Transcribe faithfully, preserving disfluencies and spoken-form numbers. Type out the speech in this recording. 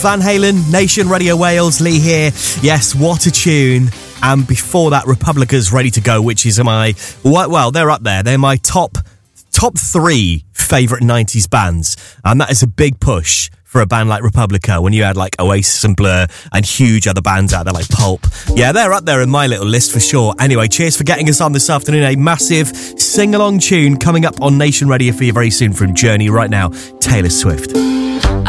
Van Halen, Nation Radio Wales, Lee here. Yes, what a tune. And before that, Republica's Ready to Go, which is my, well, they're up there. They're my top, top three favourite nineties bands. And that is a big push for a band like Republica when you had like Oasis and Blur and huge other bands out there like Pulp. Yeah, they're up there in my little list for sure. Anyway, cheers for getting us on this afternoon. A massive sing-along tune coming up on Nation Radio for you very soon from Journey right now, Taylor Swift.